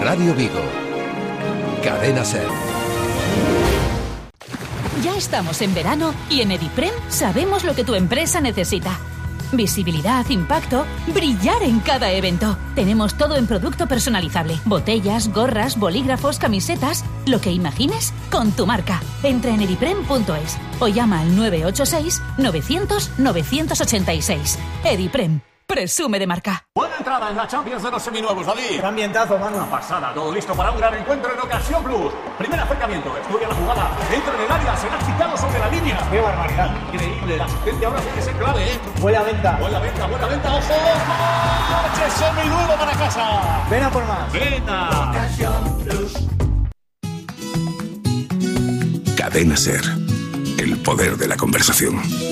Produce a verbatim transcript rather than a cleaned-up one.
Radio Vigo. Cadena SER. Ya estamos en verano y en Ediprem sabemos lo que tu empresa necesita. Visibilidad, impacto, brillar en cada evento. Tenemos todo en producto personalizable. Botellas, gorras, bolígrafos, camisetas, lo que imagines con tu marca. Entra en ediprem punto es o llama al nueve ocho seis, novecientos, novecientos ochenta y seis. Ediprem. Presume de marca. Buena entrada en la Champions de los seminuevos, David. Qué ambientazo, mano. Una pasada, todo listo para un gran encuentro en Ocasión Plus. Primer acercamiento, estudia la jugada, entra en el área, será quitado sobre la línea. Qué barbaridad. Increíble, la asistencia ahora tiene que ser clave, ¿eh? Buena venta. Buena venta, buena venta, ojo. ¡Coche seminuevo para casa! Ven a por más. ¡Venta! Ocasión Plus. Cadena SER. El poder de la conversación.